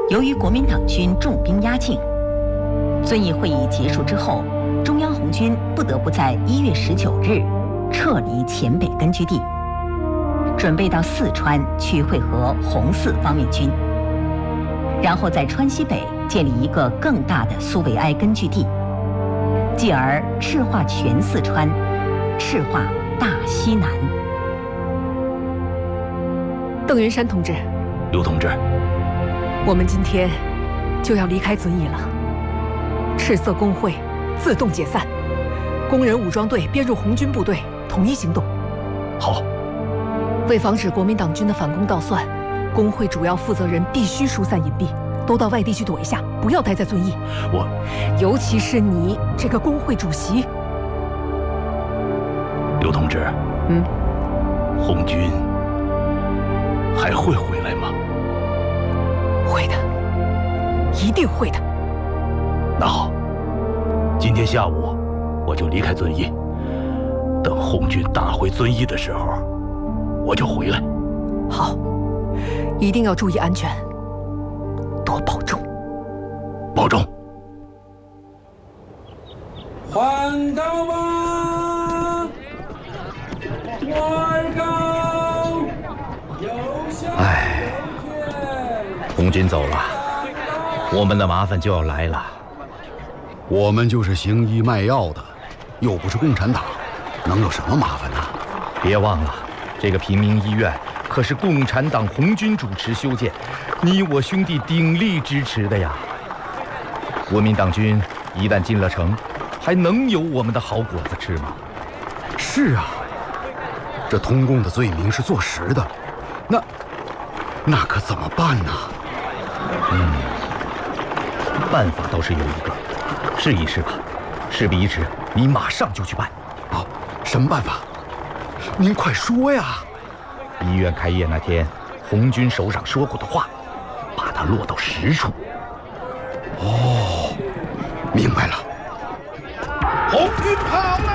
由于国民党军重兵压境，遵义会议结束之后，中央红军不得不在1月19日撤离黔北根据地，准备到四川去会合红四方面军，然后在川西北建立一个更大的苏维埃根据地，继而赤化全四川，赤化大西南。 邓云山同志， 刘同志， 我们今天就要离开遵义了。赤色工会自动解散，工人武装队编入红军部队，统一行动。 好。 为防止国民党军的反攻倒算，工会主要负责人必须疏散隐蔽，都到外地去躲一下，不要待在遵义。尤其是你这个工会主席。 刘同志，红军还会回来吗？ 会的，一定会的。 那好，今天下午我就离开遵义，等红军打回遵义的时候，我就回来。 好，一定要注意安全，多保重。 保重。 换岗吧，换岗。 红军走了，我们的麻烦就要来了。 我们就是行医卖药的，又不是共产党，能有什么麻烦呢？ 别忘了，这个平民医院可是共产党红军主持修建，你我兄弟鼎力支持的呀。国民党军一旦进了城，还能有我们的好果子吃吗？ 是啊，这通共的罪名是坐实的，那可怎么办呢？ 办法倒是有一个，试一试吧。事不宜迟，你马上就去办。 好，什么办法？您快说呀！ 医院开业那天，红军首长说过的话，把它落到实处。 哦，明白了。 红军跑了！